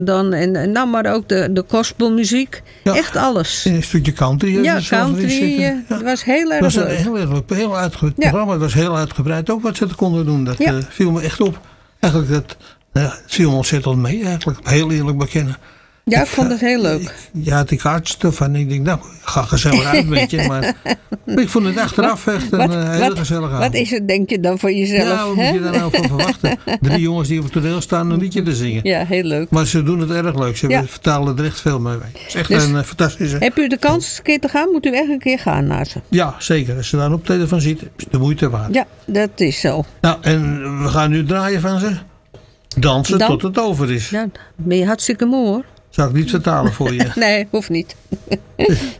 En nou maar ook de gospelmuziek. Ja. Echt alles. En een stukje country. Ja, dus zoals erin country. zitten. Het was heel erg Het was leuk. een heel uitgebreid Ja. programma. Het was heel uitgebreid ook wat ze er konden doen. Dat Ja. viel me echt op. Eigenlijk, het viel me ontzettend mee eigenlijk. Heel eerlijk bekennen. Ja, ik vond het heel leuk. Ja, die kaartjes en ik denk, nou, ik ga gezellig uit met je. Maar ik vond het achteraf echt een hele gezellige avond. Wat is het, denk je dan voor jezelf? Ja, wat hè? moet je daar nou van verwachten? 3 jongens die op het toneel staan een liedje te zingen. Ja, heel leuk. Maar ze doen het erg leuk. Ze Ja. vertalen er echt veel mee. Het is echt Dus- een fantastische... Heb u de kans eens een keer te gaan? Moet u echt een keer gaan naar ze. Ja, zeker. Als je daar een optreden van ziet, is het de moeite waard. Ja, dat is zo. Nou, en we gaan nu draaien van ze. Dansen Dan- tot het over is. Ja, ben je hartstikke moe hoor. Zou ik niet vertalen voor je. Nee, hoeft niet.